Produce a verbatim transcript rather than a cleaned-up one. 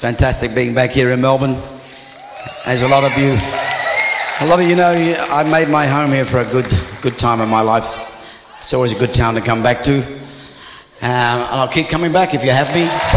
fantastic being back here in Melbourne. As a lot of you, a lot of you know, I made my home here for a good, good time in my life. It's always a good town to come back to, um, and I'll keep coming back if you have me.